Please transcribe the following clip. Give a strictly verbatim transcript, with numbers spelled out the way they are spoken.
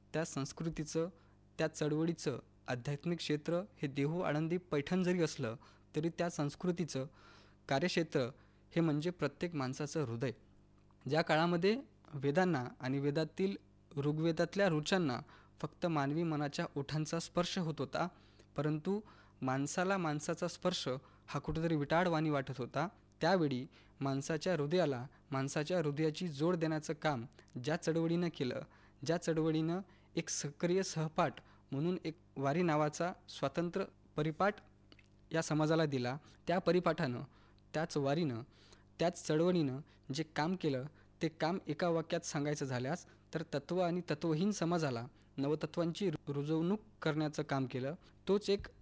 त्या संस्कृतीचं, त्या चळवळीचं आध्यात्मिक क्षेत्र हे देहू, आळंदी, पैठण जरी असलं तरी त्या संस्कृतीचं कार्यक्षेत्र हे म्हणजे प्रत्येक माणसाचं हृदय. ज्या काळामध्ये वेदांना आणि वेदातील ऋग्वेदातल्या ऋचांना फक्त मानवी मनाच्या ओठांचा स्पर्श होत होता, परंतु माणसाला माणसाचा स्पर्श हा कुठेतरी विटाळवाणी वाटत होता. त्यावेळी माणसाच्या हृदयाला माणसाच्या हृदयाची जोड देण्याचं काम ज्या चळवळीनं केलं, ज्या चळवळीनं एक सक्रिय सहपाठ म्हणून एक वारी नावाचा स्वतंत्र परिपाठ या समाजाला दिला, त्या परिपाठानं, त्याच वारीनं, त्याच चळवळीनं जे काम केलं ते काम एका वाक्यात सांगायचं झाल्यास तर तत्त्व आणि तत्त्वहीन समाजाला नवतत्वांची रुजवणूक करण्याचं काम केलं. तोच एक